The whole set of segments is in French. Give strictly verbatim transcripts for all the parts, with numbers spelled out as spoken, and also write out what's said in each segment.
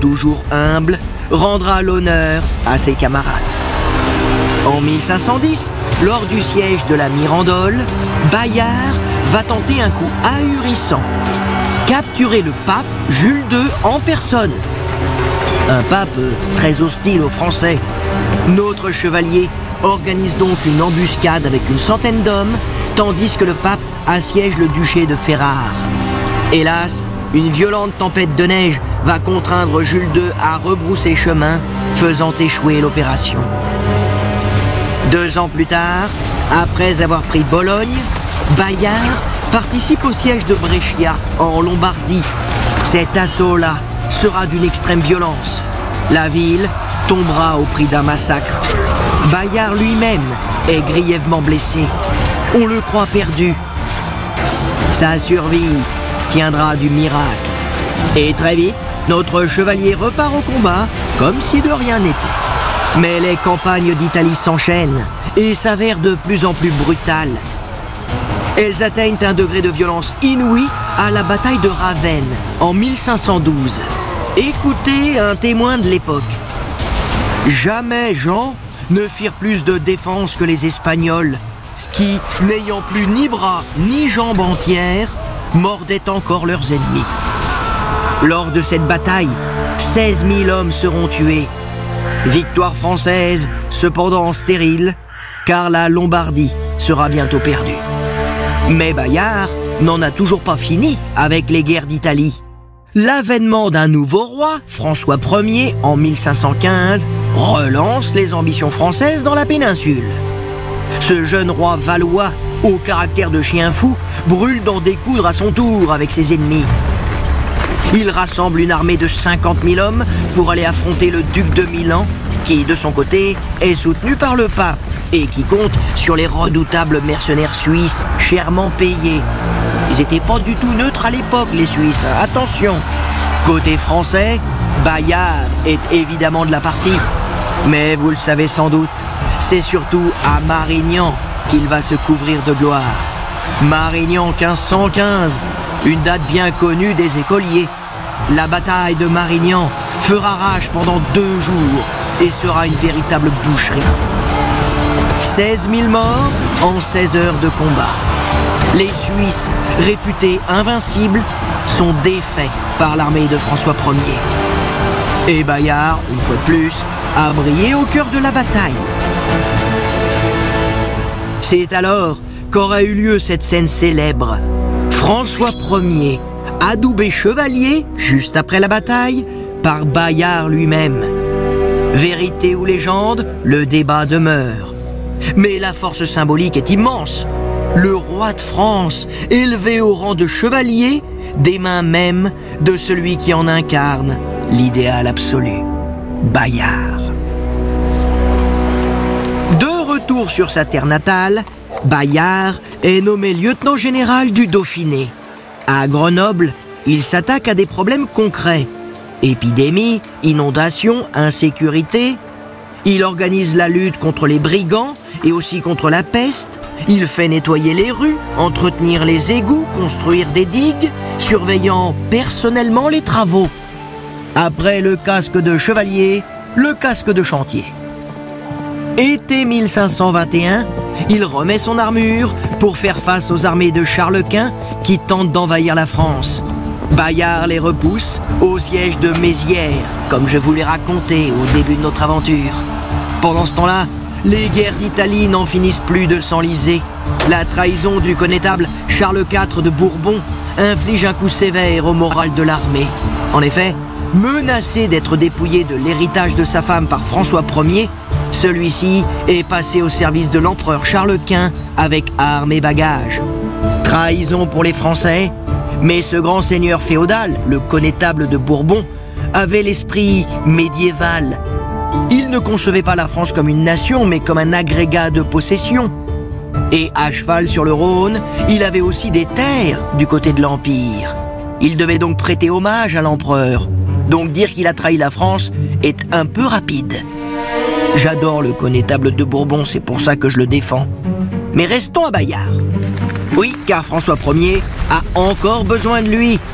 toujours humble, rendra l'honneur à ses camarades. En mille cinq cent dix, lors du siège de la Mirandole, Bayard va tenter un coup ahurissant. Capturer le pape Jules deux en personne. Un pape très hostile aux Français. Notre chevalier organise donc une embuscade avec une centaine d'hommes, tandis que le pape assiège le duché de Ferrare. Hélas, une violente tempête de neige va contraindre Jules deux à rebrousser chemin, faisant échouer l'opération. Deux ans plus tard, après avoir pris Bologne, Bayard participe au siège de Brescia, en Lombardie. Cet assaut-là sera d'une extrême violence. La ville tombera au prix d'un massacre. Bayard lui-même est grièvement blessé. On le croit perdu. Sa survie tiendra du miracle. Et très vite, notre chevalier repart au combat comme si de rien n'était. Mais les campagnes d'Italie s'enchaînent et s'avèrent de plus en plus brutales. Elles atteignent un degré de violence inouï à la bataille de Ravenne en mille cinq cent douze. Écoutez un témoin de l'époque. Jamais Jean ne firent plus de défense que les Espagnols, qui, n'ayant plus ni bras ni jambes entières, mordaient encore leurs ennemis. Lors de cette bataille, seize mille hommes seront tués. Victoire française, cependant stérile, car la Lombardie sera bientôt perdue. Mais Bayard n'en a toujours pas fini avec les guerres d'Italie. L'avènement d'un nouveau roi, François Ier, en mille cinq cent quinze, relance les ambitions françaises dans la péninsule. Ce jeune roi valois, au caractère de chien fou, brûle d'en découdre à son tour avec ses ennemis. Il rassemble une armée de cinquante mille hommes pour aller affronter le duc de Milan, qui, de son côté, est soutenu par le pape et qui compte sur les redoutables mercenaires suisses, chèrement payés. Ils n'étaient pas du tout neutres à l'époque, les Suisses, attention. Côté français, Bayard est évidemment de la partie. Mais vous le savez sans doute, c'est surtout à Marignan qu'il va se couvrir de gloire. Marignan quinze cent quinze, une date bien connue des écoliers. La bataille de Marignan fera rage pendant deux jours et sera une véritable boucherie. seize mille morts en seize heures de combat. Les Suisses, réputés invincibles, sont défaits par l'armée de François Ier. Et Bayard, une fois de plus, a brillé au cœur de la bataille. C'est alors qu'aura eu lieu cette scène célèbre. François Ier, adoubé chevalier, juste après la bataille, par Bayard lui-même. Vérité ou légende, le débat demeure. Mais la force symbolique est immense. Le roi de France, élevé au rang de chevalier, des mains même de celui qui en incarne l'idéal absolu, Bayard. De retour sur sa terre natale, Bayard est nommé lieutenant général du Dauphiné. À Grenoble, il s'attaque à des problèmes concrets. Épidémie, inondations, insécurité. Il organise la lutte contre les brigands et aussi contre la peste. Il fait nettoyer les rues, entretenir les égouts, construire des digues, surveillant personnellement les travaux. Après le casque de chevalier, le casque de chantier. Été mille cinq cent vingt et un, il remet son armure pour faire face aux armées de Charles Quint qui tentent d'envahir la France. Bayard les repousse au siège de Mézières, comme je vous l'ai raconté au début de notre aventure. Pendant ce temps-là, les guerres d'Italie n'en finissent plus de s'enliser. La trahison du connétable Charles quatre de Bourbon inflige un coup sévère au moral de l'armée. En effet, menacé d'être dépouillé de l'héritage de sa femme par François Ier, celui-ci est passé au service de l'empereur Charles Quint avec armes et bagages. Trahison pour les Français, mais ce grand seigneur féodal, le connétable de Bourbon, avait l'esprit médiéval. Il ne concevait pas la France comme une nation, mais comme un agrégat de possessions. Et à cheval sur le Rhône, il avait aussi des terres du côté de l'Empire. Il devait donc prêter hommage à l'empereur. Donc dire qu'il a trahi la France est un peu rapide. J'adore le connétable de Bourbon, c'est pour ça que je le défends. Mais restons à Bayard. Oui, car François Ier a encore besoin de lui.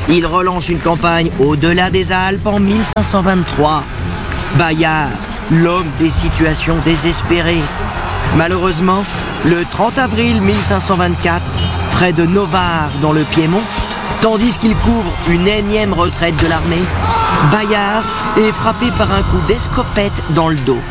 il relance une campagne au-delà des Alpes en mille cinq cent vingt-trois. Bayard, l'homme des situations désespérées. Malheureusement, le trente avril mille cinq cent vingt-quatre, près de Novare dans le Piémont, tandis qu'il couvre une énième retraite de l'armée, Bayard est frappé par un coup d'escopette dans le dos.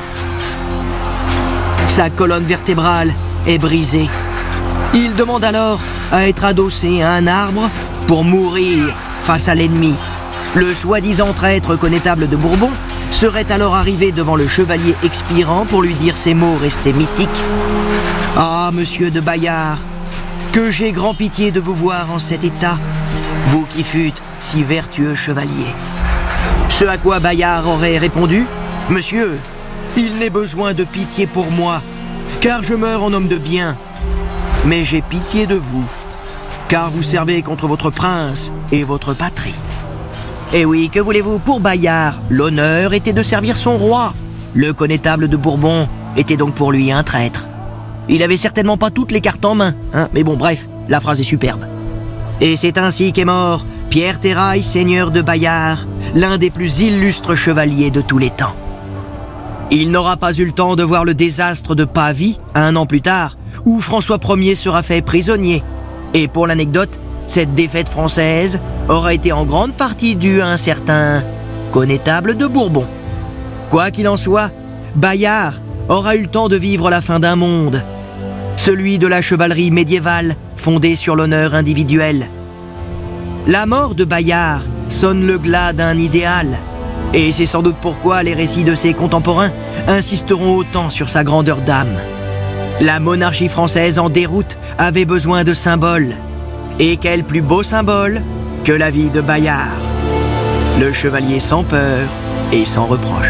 Sa colonne vertébrale est brisée. Il demande alors à être adossé à un arbre pour mourir face à l'ennemi. Le soi-disant traître connétable de Bourbon serait alors arrivé devant le chevalier expirant pour lui dire ces mots restés mythiques. « Ah, monsieur de Bayard, que j'ai grand pitié de vous voir en cet état, vous qui fûtes si vertueux chevalier. » Ce à quoi Bayard aurait répondu : « Monsieur, il n'est besoin de pitié pour moi, car je meurs en homme de bien. Mais j'ai pitié de vous, car vous servez contre votre prince et votre patrie. » Et oui, que voulez-vous, pour Bayard, l'honneur était de servir son roi. Le connétable de Bourbon était donc pour lui un traître. Il avait certainement pas toutes les cartes en main, hein, mais bon, bref, la phrase est superbe. Et c'est ainsi qu'est mort Pierre Terrail, seigneur de Bayard, l'un des plus illustres chevaliers de tous les temps. Il n'aura pas eu le temps de voir le désastre de Pavie, un an plus tard, où François Ier sera fait prisonnier. Et pour l'anecdote, cette défaite française aura été en grande partie due à un certain connétable de Bourbon. Quoi qu'il en soit, Bayard aura eu le temps de vivre la fin d'un monde, celui de la chevalerie médiévale fondée sur l'honneur individuel. La mort de Bayard sonne le glas d'un idéal, et c'est sans doute pourquoi les récits de ses contemporains insisteront autant sur sa grandeur d'âme. La monarchie française en déroute avait besoin de symboles, et quel plus beau symbole que la vie de Bayard, le chevalier sans peur et sans reproche.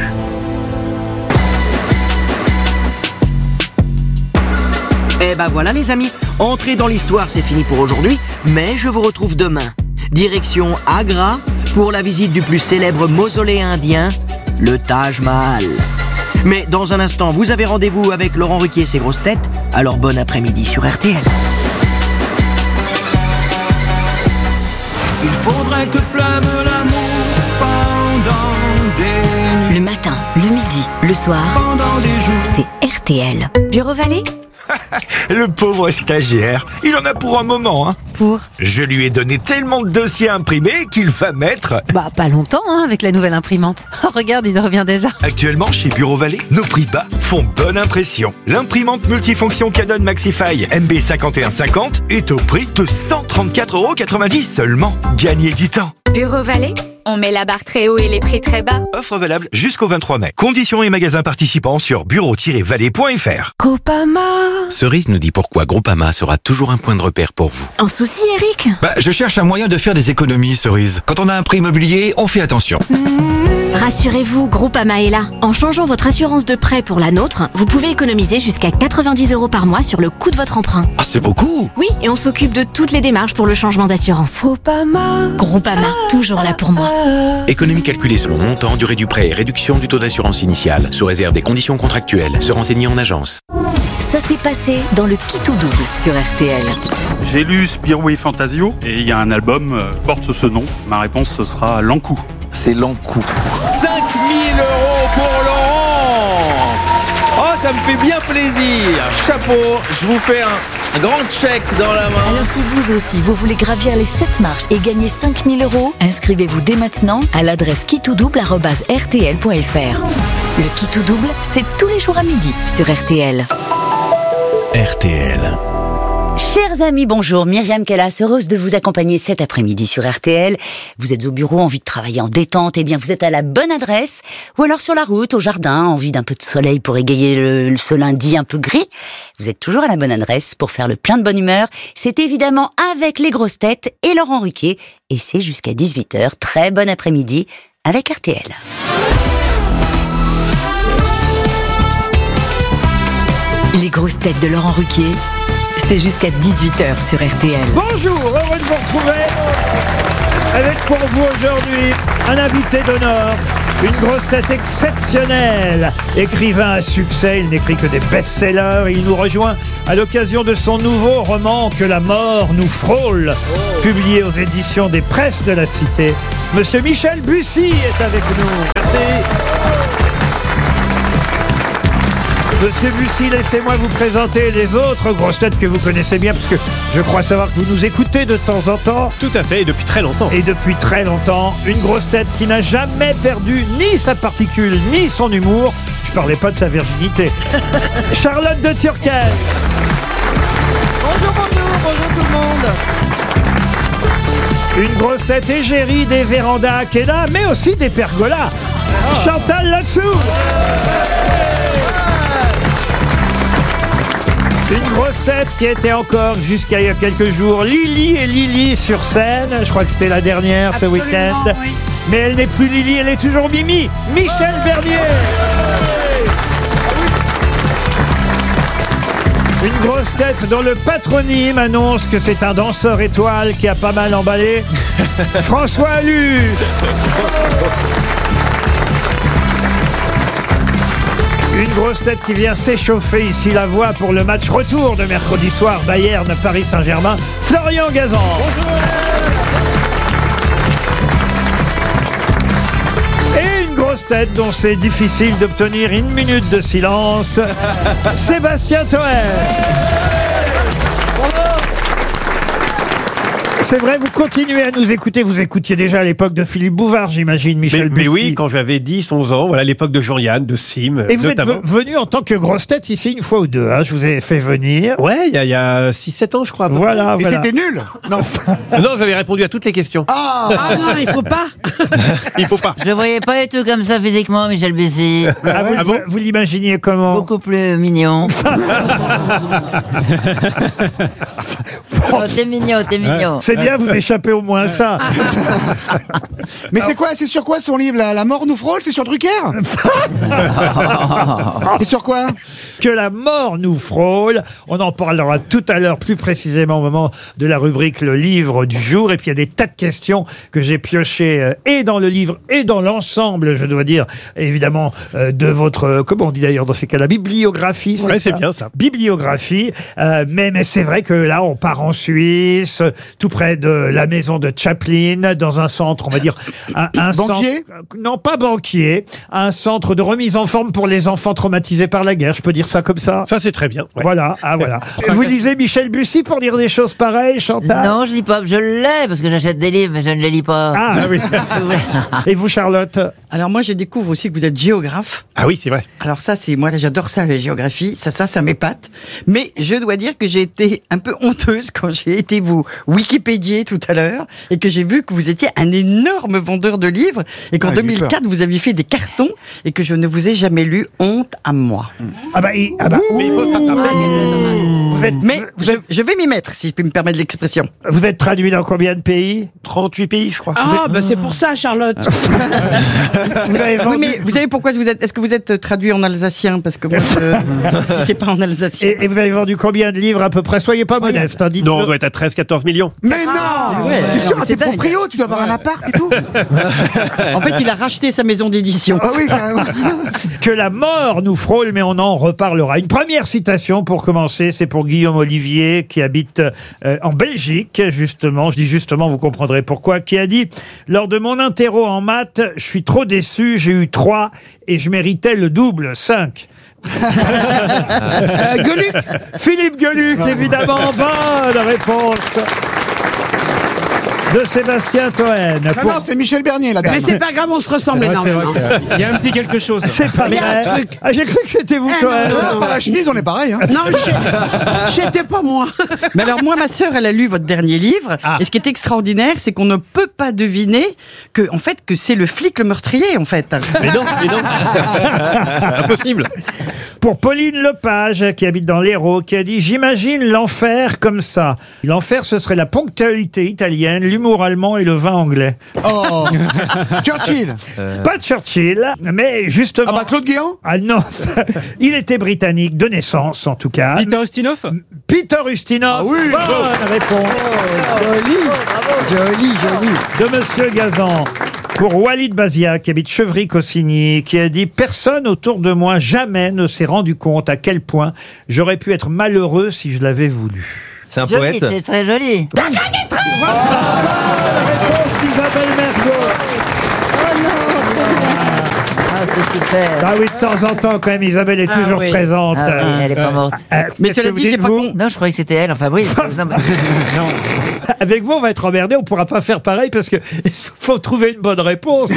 Eh ben voilà les amis, entrer dans l'histoire c'est fini pour aujourd'hui, mais je vous retrouve demain. Direction Agra pour la visite du plus célèbre mausolée indien, le Taj Mahal. Mais dans un instant, vous avez rendez-vous avec Laurent Ruquier et ses grosses têtes, alors bon après-midi sur R T L. Il faudrait que pleuve l'amour pendant des nuits. Le matin, le midi, le soir, Pendant des jours. c'est R T L. Bureau Vallée ? Le pauvre stagiaire, il en a pour un moment, hein. Pour ? Je lui ai donné tellement de dossiers imprimés qu'il va mettre... Bah, pas longtemps, hein, avec la nouvelle imprimante. Oh, regarde, il revient déjà. Actuellement, chez Bureau Vallée, nos prix bas font bonne impression. L'imprimante multifonction Canon Maxify M B cinquante et un cinquante est au prix de cent trente-quatre euros quatre-vingt-dix seulement. Gagnez du temps. Bureau Vallée, on met la barre très haut et les prix très bas. Offre valable jusqu'au vingt-trois mai. Conditions et magasins participants sur bureau tiret vallée point f r. Groupama. Cerise nous dit pourquoi Groupama sera toujours un point de repère pour vous. Un souci, Eric ? Bah, je cherche un moyen de faire des économies, Cerise. Quand on a un prêt immobilier, on fait attention. Rassurez-vous, Groupama est là. En changeant votre assurance de prêt pour la nôtre, vous pouvez économiser jusqu'à quatre-vingt-dix euros par mois sur le coût de votre emprunt. Ah, c'est beaucoup. Oui, et on s'occupe de toutes les démarches pour le changement d'assurance. Groupama. Groupama, toujours là pour moi. Économie calculée selon montant, durée du prêt et réduction du taux d'assurance initiale, sous réserve des conditions contractuelles. Se renseigner en agence. Ça s'est passé dans le Qui tout double sur R T L. J'ai lu Spirou et Fantasio et il y a un album euh, porte ce nom. Ma réponse ce sera L'Ankou. C'est l'Ankou. cinq mille euros pour Laurent. Oh, ça me fait bien plaisir. Chapeau, je vous fais un, un grand chèque dans la main. Alors si vous aussi, vous voulez gravir les sept marches et gagner cinq mille euros, inscrivez-vous dès maintenant à l'adresse qui tout double arobase r t l point f r. Le Qui tout double, c'est tous les jours à midi sur R T L. R T L. Chers amis, bonjour, Myriam Callas, heureuse de vous accompagner cet après-midi sur R T L. Vous êtes au bureau, envie de travailler en détente, eh bien vous êtes à la bonne adresse. Ou alors sur la route, au jardin, envie d'un peu de soleil pour égayer le, ce lundi un peu gris. Vous êtes toujours à la bonne adresse pour faire le plein de bonne humeur. C'est évidemment avec les grosses têtes et Laurent Ruquier. Et c'est jusqu'à dix-huit heures. Très bon après-midi avec R T L. Les grosses têtes de Laurent Ruquier, c'est jusqu'à dix-huit heures sur R T L. Bonjour, heureux de vous retrouver avec pour vous aujourd'hui un invité d'honneur, Une grosse tête exceptionnelle, écrivain à succès, il n'écrit que des best-sellers. Il nous rejoint à l'occasion de son nouveau roman Que la mort nous frôle, oh. publié aux éditions des Presses de la Cité. Monsieur Michel Bussy est avec nous. Merci. Monsieur Bussy, laissez-moi vous présenter les autres grosses têtes que vous connaissez bien, parce que je crois savoir que vous nous écoutez de temps en temps. Tout à fait, et depuis très longtemps. Et depuis très longtemps, une grosse tête qui n'a jamais perdu ni sa particule, ni son humour. Je parlais pas de sa virginité. Charlotte de Turckheim. Bonjour, bonjour, bonjour tout le monde. Une grosse tête égérie des vérandas à Quéda, mais aussi des pergolas. Oh. Chantal là-dessous. Une grosse tête qui était encore jusqu'à il y a quelques jours Lily et Lily sur scène. Je crois que c'était la dernière Absolument, ce week-end. Oui. Mais elle n'est plus Lily, elle est toujours Mimi. Michel oh. Bernier. Une grosse tête dont le patronyme annonce que c'est un danseur étoile qui a pas mal emballé. François Allu. Une grosse tête qui vient s'échauffer ici la voix pour le match retour de mercredi soir Bayern-Paris Saint-Germain, Florian Gazan. Bonjour. Et une grosse tête dont c'est difficile d'obtenir une minute de silence, Sébastien Toen. C'est vrai, vous continuez à nous écouter. Vous écoutiez déjà à l'époque de Philippe Bouvard, j'imagine, Michel Mais, mais Bussy. oui, quand j'avais dix, onze ans, voilà, l'époque de Jean-Yann, de Sim. Et vous notamment. êtes venu en tant que grosse tête ici une fois ou deux, hein, je vous ai fait venir. Ouais, il y, y a six sept ans, je crois. Voilà, Et voilà. c'était nul. Non. Non, j'avais répondu à toutes les questions. Ah, ah non, il faut pas. Il faut pas. Je voyais pas du tout comme ça physiquement, Michel Bussy. Ah, vous, Ah bon vous l'imaginiez comment? Beaucoup plus mignon. Oh, t'es mignon, t'es mignon. C'est bien, vous échappez au moins ça. Mais c'est quoi? C'est sur quoi son livre là? La mort nous frôle? C'est sur Drucker? C'est sur quoi? Que la mort nous frôle. On en parlera tout à l'heure plus précisément au moment de la rubrique Le livre du jour. Et puis il y a des tas de questions que j'ai piochées euh, et dans le livre et dans l'ensemble, je dois dire, évidemment, euh, de votre, euh, comment on dit d'ailleurs dans ces cas-là, bibliographie. Ouais, c'est bien ça. Bibliographie. Euh, mais mais c'est vrai que là, on part en Suisse, tout près de la maison de Chaplin, dans un centre, on va dire, un, un banquier centre, non pas banquier, un centre de remise en forme pour les enfants traumatisés par la guerre. Je peux dire ça comme ça. Ça, c'est très bien. Ouais. Voilà, ah voilà. Vous lisez Michel Bussy pour dire des choses pareilles, Chantal? Non, je lis pas. Je l'ai parce que j'achète des livres, mais je ne les lis pas. Ah oui. Et vous, Charlotte? Alors moi, je découvre aussi que vous êtes géographe. Ah oui, c'est vrai. Alors ça, c'est moi, j'adore ça, la géographie. Ça, ça, ça m'épate. Mais je dois dire que j'ai été un peu honteuse quand j'ai été vous Wikipédier tout à l'heure et que j'ai vu que vous étiez un énorme vendeur de livres et qu'en Ah, deux mille quatre, vous aviez fait des cartons et que je ne vous ai jamais lu. Honte à moi. Ah bah, il, ah bah Mais il faut se rattraper. vous êtes, Mais vous, je, êtes, je vais m'y mettre, si je peux me permettre l'expression. vous êtes traduit dans combien de pays? trente-huit pays, je crois. Ah, bah c'est pour ça, Charlotte. Vous avez vendu... Oui, mais vous savez pourquoi vous êtes... Est-ce que vous êtes traduit en alsacien? Parce que moi, je... si c'est pas en alsacien. et, et vous avez vendu combien de livres à peu près? Soyez pas modeste, hein, dites-le. Non, on doit être à treize quatorze millions. Mais non. ouais, T'es sûr? c'est T'es dingue. proprio? Tu dois avoir un appart et tout? En fait, il a racheté sa maison d'édition. Ah oui, carrément. Que la mort nous frôle, mais on en reparlera. Une première citation pour commencer, c'est pour Guillaume Olivier, qui habite euh, en Belgique, justement. Je dis justement, vous comprendrez pourquoi. Qui a dit « Lors de mon interro en maths, je suis trop déçu, j'ai eu trois et je méritais le double, cinq. » Euh, Gueluc. Philippe Gueluc, évidemment. Bonne réponse de Sébastien Toen. Non, Pour- non, c'est Michel Bernier là. Mais c'est pas grave, on se ressemble Ouais, c'est énormément. vrai qu'il y a un petit quelque chose. C'est pas Il y a vrai. un truc. Ah, j'ai cru que c'était vous, Eh Toen. Ah, par la chemise, on est pareil. Hein. Non, je- j'étais pas moi. Mais alors moi, ma sœur, elle a lu votre dernier livre. Ah. Et ce qui est extraordinaire, c'est qu'on ne peut pas deviner que, en fait, que c'est le flic le meurtrier, en fait. Mais non, mais non. Impossible. Pour Pauline Lepage, qui habite dans l'Hérault, qui a dit « J'imagine l'enfer comme ça. L'enfer, ce serait la ponctualité italienne, l'humour allemand et le vin anglais. Oh, Churchill. » Pas Churchill, mais justement... Ah bah Claude Guéant. Ah non, il était britannique, de naissance en tout cas. Peter Ustinov. Peter Ustinov. Ah oui. Bonne réponse Joli, joli, joli. de Monsieur Gazan. Pour Walid Bazia, qui habite Chevry-Cossigny, qui a dit « Personne autour de moi jamais ne s'est rendu compte à quel point j'aurais pu être malheureux si je l'avais voulu. » C'est un Joli, poète. c'est très joli. La réponse d'Isabelle Mergo. Ah, c'est super. Ah oui, de temps en temps, quand même, Isabelle est Ah toujours oui. présente. Ah oui, elle est pas morte. Euh, Mais qu'est-ce cela que vous dit, j'ai dites, pas vous con- Non, je croyais que c'était elle. Enfin, oui. non. Avec vous, on va être emmerdé, on pourra pas faire pareil parce que faut trouver une bonne réponse.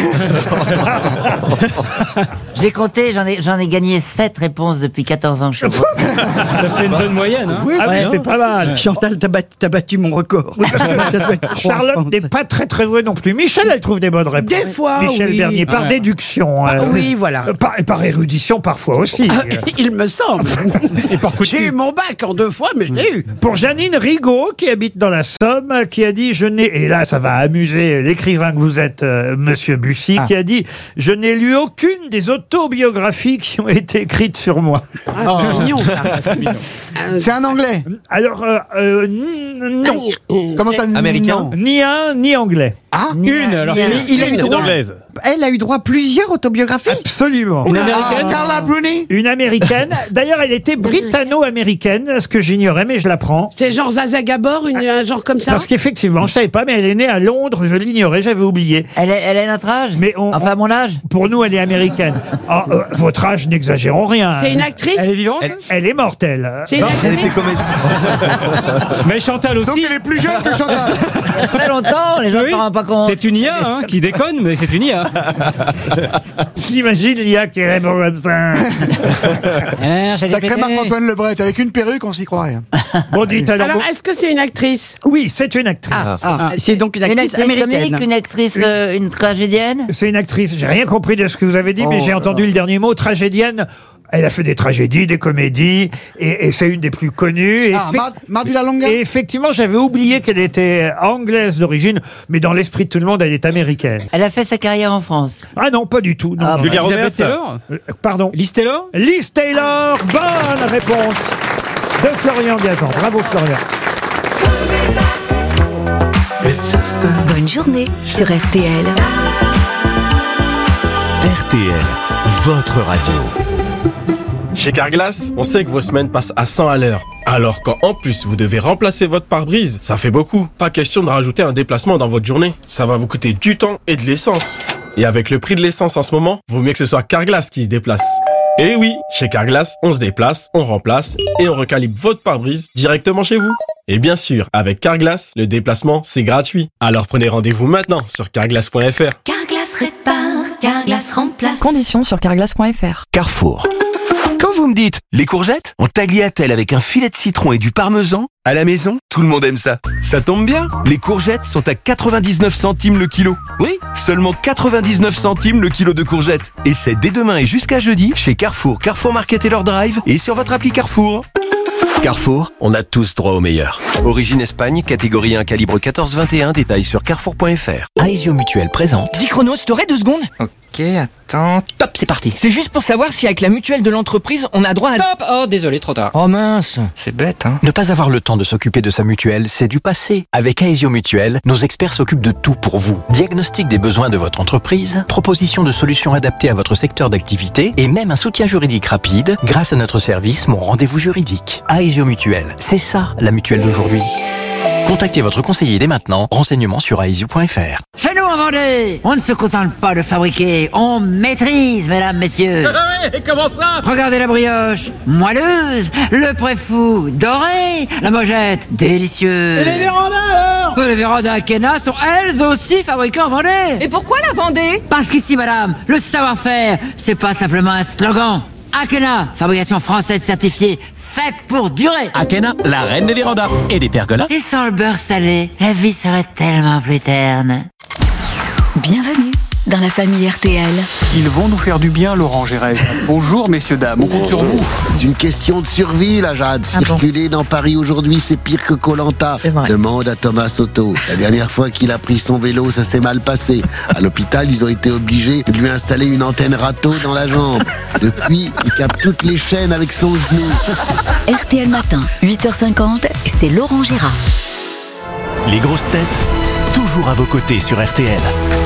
J'ai compté, j'en ai, j'en ai gagné sept réponses depuis quatorze ans que je suis. Ça fait une bonne moyenne, hein. Oui, ah, mais c'est pas mal. Chantal, t'as battu, t'as battu mon record. Ça doit être trois, Charlotte je pense. n'est pas très très douée non plus. Michel, elle trouve des bonnes réponses. Des fois, Michel oui. Bernier, par Ouais. déduction. Ah euh, oui, voilà. euh, Par, et par érudition parfois aussi. Ah, il me semble. J'ai eu mon bac en deux fois, mais je l'ai eu. Pour Janine Rigaud, qui habite dans la Somme, qui a dit « Je n'ai... » Et là, ça va amuser l'écrivain que vous êtes, euh, Monsieur Bussy, qui a dit « Je n'ai lu aucune des autobiographies qui ont été écrites sur moi. » Oh, mignon, ça. C'est un anglais. Alors, euh, euh, n- non. Comment ça, Américain. non Ni un, ni anglais. Ah, Une, alors. il, il a eu Une droit. anglaise. Elle a eu droit à plusieurs autobiographies. Absolument. Une américaine. Ah, Carla Bruni. Une américaine. D'ailleurs, elle était britanno-américaine, ce que j'ignorais, mais je l'apprends. C'est genre Zaza Gabor, une, un genre comme ça. Parce qu'effectivement, je savais pas, mais elle est née à Londres, je l'ignorais, j'avais oublié. Elle est, elle est notre âge. Mais on, Enfin, mon âge. pour nous, elle est américaine. Ah, euh, votre âge, n'exagérons rien. C'est une actrice. Elle est vivante. Elle, elle est mortelle. C'est une Elle actrice. était comédienne. Mais Chantal Donc aussi. elle est plus jeune que Chantal. Très longtemps, les gens ne Oui. s'en rendent pas compte. C'est une I A hein, qui déconne, mais c'est une I A. J'imagine l'I A qui répond comme ça. Sacré Marc-Antoine Lebret, avec une perruque, on s'y croirait. Bon, dites alors. Alors, bon- est-ce que c'est une actrice? Oui, c'est une actrice. Ah, c'est donc une Une actrice actrice américaine. comique, une actrice, euh, une tragédienne. C'est une actrice. J'ai rien compris de ce que vous avez dit, mais Oh j'ai là entendu le dernier mot, tragédienne. Elle a fait des tragédies, des comédies, et, et c'est une des plus connues. Et, Ah, effec- Mar- Mardi la Longa. et effectivement, j'avais oublié qu'elle était anglaise d'origine, mais dans l'esprit de tout le monde, elle est américaine. Elle a fait sa carrière en France. Ah non, pas du tout. Non, Ah, non. Julia Elisabeth Roberts. Taylor. Euh, Pardon. Liz Taylor. Liz Taylor, bonne réponse de Florian Gazan. Bravo Florian. Bonne journée sur R T L. R T L, votre radio. Chez Carglass, on sait que vos semaines passent à cent à l'heure. Alors quand en plus vous devez remplacer votre pare-brise, ça fait beaucoup. Pas question de rajouter un déplacement dans votre journée. Ça va vous coûter du temps et de l'essence. Et avec le prix de l'essence en ce moment, vaut mieux que ce soit Carglass qui se déplace. Et oui, chez Carglass, on se déplace, on remplace et on recalibre votre pare-brise directement chez vous. Et bien sûr, avec Carglass, le déplacement, c'est gratuit. Alors prenez rendez-vous maintenant sur carglass point f r. Carglass répare, Carglass remplace. Conditions sur carglass point f r. Carrefour. Quand vous me dites les courgettes en tagliatelle avec un filet de citron et du parmesan, à la maison, tout le monde aime ça. Ça tombe bien, les courgettes sont à quatre-vingt-dix-neuf centimes le kilo. Oui, seulement quatre-vingt-dix-neuf centimes le kilo de courgettes. Et c'est dès demain et jusqu'à jeudi chez Carrefour, Carrefour Market et leur drive et sur votre appli Carrefour. Carrefour, on a tous droit au meilleur. Origine Espagne, catégorie un, calibre quatorze vingt et un, détails sur carrefour point f r. Aesio Mutuelle présente. dix chronos, t'aurais deux secondes? Ok, attends. Top, c'est parti. C'est juste pour savoir si avec la mutuelle de l'entreprise, on a droit à... Stop! Oh, désolé, trop tard. Oh mince. C'est bête, hein? Ne pas avoir le temps de s'occuper de sa mutuelle, c'est du passé. Avec Aesio Mutuelle, nos experts s'occupent de tout pour vous. Diagnostic des besoins de votre entreprise, proposition de solutions adaptées à votre secteur d'activité et même un soutien juridique rapide grâce à notre service Mon Rendez-vous Juridique. Aesio Mutuelle, c'est ça la mutuelle d'aujourd'hui. Contactez votre conseiller dès maintenant. Renseignements sur aesio point f r. Chez nous, en Vendée, on ne se contente pas de fabriquer, on maîtrise, mesdames, messieurs. Comment ça? Regardez la brioche, moelleuse, le préfou, doré, la mojette, délicieuse. Et les vérandas alors? Les vérandas Akena sont elles aussi fabriquées en Vendée. Et pourquoi la Vendée? Parce qu'ici, madame, le savoir-faire, c'est pas simplement un slogan. Akena, fabrication française certifiée, faite pour durer. Akena, la reine des vérandas et des pergolas. Et sans le beurre salé, la vie serait tellement plus terne. Bienvenue dans la famille R T L. Ils vont nous faire du bien, Laurent Gérès. Bonjour, messieurs, dames, on compte sur vous. C'est une question de survie, là, Jade. Circuler dans Paris aujourd'hui, c'est pire que Koh-Lanta. Demande à Thomas Soto. La dernière fois qu'il a pris son vélo, ça s'est mal passé. À l'hôpital, ils ont été obligés de lui installer une antenne râteau dans la jambe. Depuis, il capte toutes les chaînes avec son genou. R T L Matin, huit heures cinquante, c'est Laurent Gérard. Les grosses têtes, toujours à vos côtés sur R T L.